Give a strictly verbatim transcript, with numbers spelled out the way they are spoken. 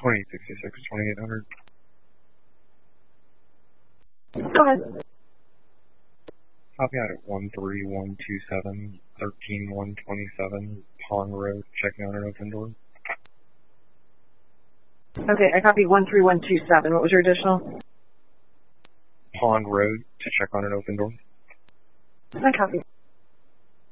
twenty-eight sixty-six, twenty-eight hundred. Go ahead. Copy out at one three one two seven, thirteen one twenty-seven, Pond Road, checking on an open door. Okay, I copied one three one two seven. What was your additional? Pond Road to check on an open door. I copied.